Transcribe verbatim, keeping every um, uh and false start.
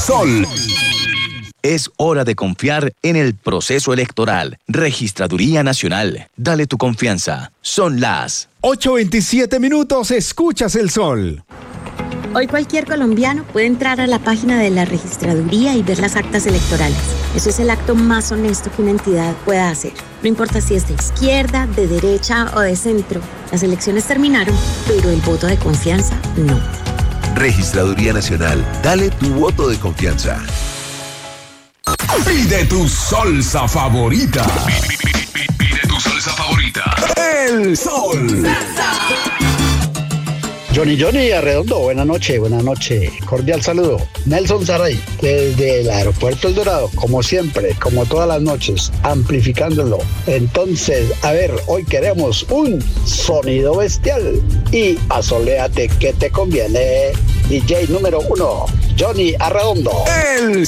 Sol. Es hora de confiar en el proceso electoral. Registraduría Nacional. Dale tu confianza. Son las ocho veintisiete minutos, escuchas el sol. Hoy cualquier colombiano puede entrar a la página de la registraduría y ver las actas electorales. Eso es el acto más honesto que una entidad pueda hacer. No importa si es de izquierda, de derecha o de centro. Las elecciones terminaron, pero el voto de confianza no. Registraduría Nacional. Dale tu voto de confianza. Pide tu salsa favorita. Pide tu salsa favorita. El Sol. Johnny Johnny Arredondo, buenas noches, buenas noches. Cordial saludo. Nelson Saray, desde el aeropuerto El Dorado, como siempre, como todas las noches, amplificándolo. Entonces, a ver, hoy queremos un sonido bestial. Y asoléate que te conviene. D J número uno, Johnny Arredondo. El